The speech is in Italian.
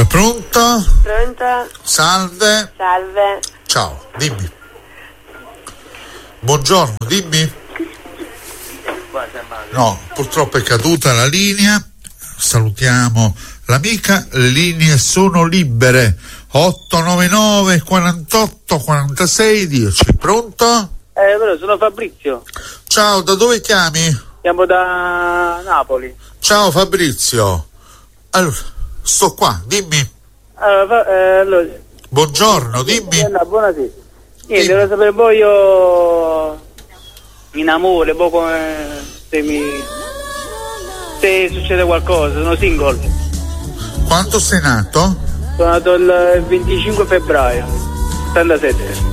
Pronto? Pronto? Salve. Salve. Ciao, dimmi. Buongiorno, dimmi. No, purtroppo è caduta la linea. Salutiamo l'amica. Le linee sono libere. 899 48 46 10. Pronto? Però sono Fabrizio. Ciao, da dove chiami? Chiamo da Napoli. Ciao Fabrizio. Allora, sto qua, dimmi. Allora, Buongiorno, dimmi. buonasera. Niente, devo sapere poi io in amore, poi come se succede qualcosa, sono single. Quando sei nato? Sono nato il 25 febbraio 87.